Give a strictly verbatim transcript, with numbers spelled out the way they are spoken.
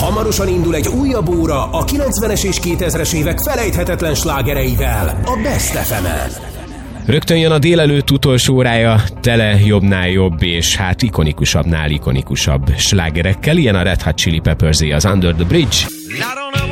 Hamarosan indul egy újabb óra a kilencvenes és kétezres évek felejthetetlen slágereivel a Best ef emen. Rögtön jön a délelőtt utolsó órája, tele jobbnál jobb, és hát ikonikusabbnál ikonikusabb slágerekkel. Ilyen a Red Hot Chili Peppers-é az Under the Bridge.